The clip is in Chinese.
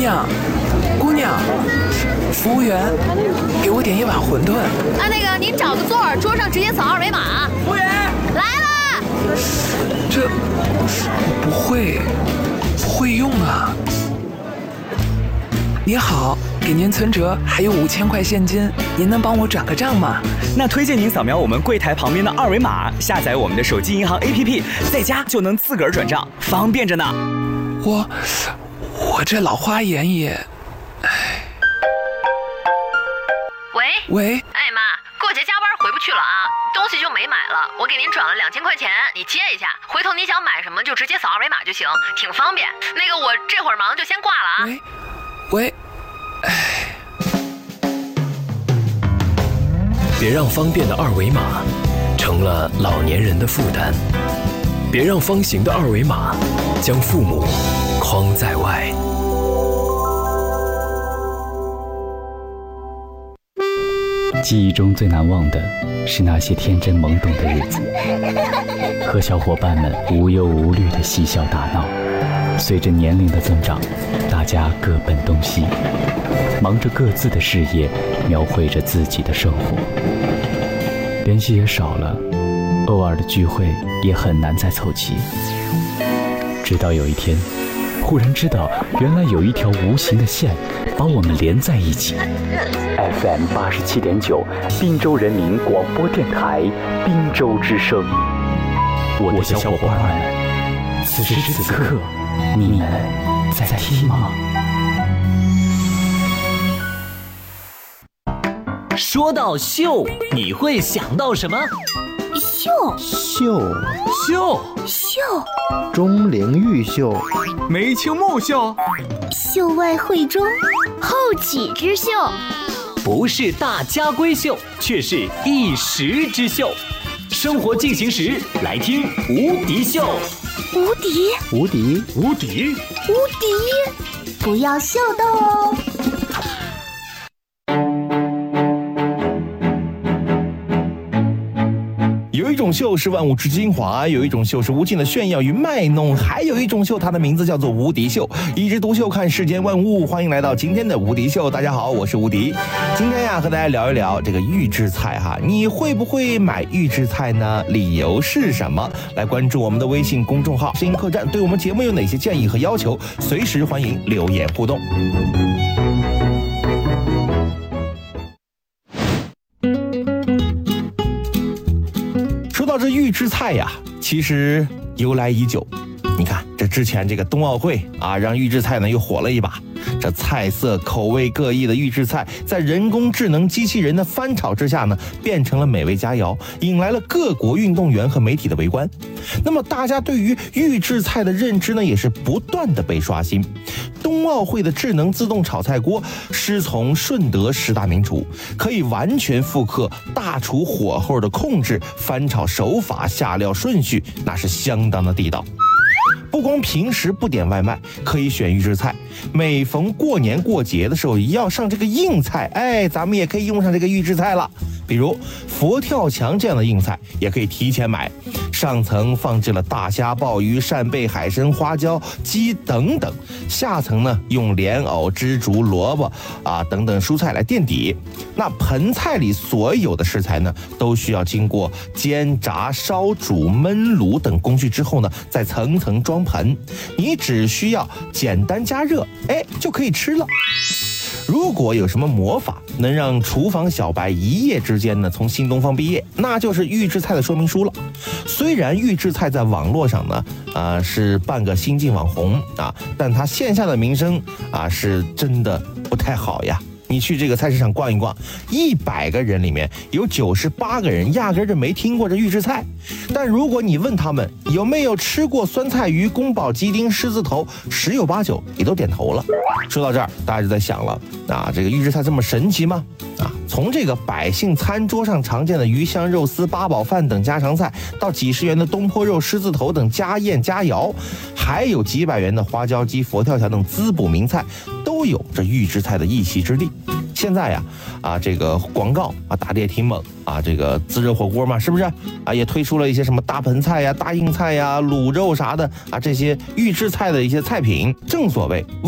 娘，姑娘，服务员，给我点一碗馄饨。 啊，那个您找个座儿，桌上直接扫二维码。 服务员来了。 这不会用啊。你好，给您存折还有5000块现金，您能帮我转个账吗？ 那推荐您扫描我们柜台旁边的二维码，下载我们的手机银行 APP， 在家就能自个儿转账，方便着呢。 我这老花眼也，喂， 哎妈，过节加班回不去了啊，东西就没买了，我给您转了2000块钱，你接一下，回头你想买什么就直接扫二维码就行，挺方便。那个我这会儿忙就先挂了啊。 喂， 别让方便的二维码成了老年人的负担，别让方形的二维码将父母框在外。 记忆中最难忘的是那些天真懵懂的日子，和小伙伴们无忧无虑的嬉笑打闹。随着年龄的增长，大家各奔东西，忙着各自的事业，描绘着自己的生活，联系也少了，偶尔的聚会也很难再凑齐。直到有一天，忽然知道原来有一条无形的线把我们连在一起。FM 87.9，滨州人民广播电台，滨州之声。我的小伙伴们，此时此刻，你们在听吗？ 说到秀，你会想到什么？ 秀，钟灵毓秀， 梅清木秀， 秀外慧中，后起之秀。 不是大家闺秀，却是一时之秀。生活进行时，来听无敌秀。 无敌，不要秀逗哦。 有一种秀是万物之精华，有一种秀是无尽的炫耀与卖弄，还有一种秀，它的名字叫做无敌秀。一枝独秀看世间万物，欢迎来到今天的无敌秀。大家好，我是无敌。今天呀，和大家聊一聊这个预制菜哈，你会不会买预制菜呢？理由是什么？来关注我们的微信公众号“声音客栈”，对我们节目有哪些建议和要求，随时欢迎留言互动。说到这预制菜呀，其实由来已久。你看，这之前这个冬奥会啊，让预制菜呢又火了一把。这菜色口味各异的预制菜，在人工智能机器人的翻炒之下呢，变成了美味佳肴，引来了各国运动员和媒体的围观。那么大家对于预制菜的认知呢，也是不断的被刷新。冬奥会的智能自动炒菜锅师从顺德10大名厨，可以完全复刻大厨火候的控制、翻炒手法、下料顺序，那是相当的地道。不光平时不点外卖，可以选预制菜，每逢过年过节的时候要上这个硬菜，咱们也可以用上这个预制菜了。比如佛跳墙这样的硬菜也可以提前买，上层放置了大虾、鲍鱼、扇贝、海参、花椒、鸡等等，下层呢用莲藕、枝竹、萝卜等等蔬菜来垫底。那盆菜里所有的食材呢，都需要经过煎、炸、烧、煮、焖、卤等工序之后呢，再层层装盆，你只需要简单加热，就可以吃了。如果有什么魔法能让厨房小白一夜之间呢从新东方毕业，那就是预制菜的说明书了。虽然预制菜在网络上呢是半个新晋网红但它线下的名声是真的不太好呀。你去这个菜市场逛一逛，100个人里面有98个人压根就没听过这预制菜。但如果你问他们有没有吃过酸菜鱼、宫保鸡丁、狮子头，10有89也都点头了。说到这儿，大家就在想了这个预制菜这么神奇吗？从这个百姓餐桌上常见的鱼香肉丝、八宝饭等家常菜，到几十元的东坡肉、狮子头等家宴佳肴，还有几百元的花椒鸡、佛跳墙等滋补名菜，都有这预制菜的一席之地。现在呀，这个广告打得也挺猛这个自热火锅嘛，是不是也推出了一些什么大盆菜呀、大硬菜呀、卤肉啥的这些预制菜的一些菜品。正所谓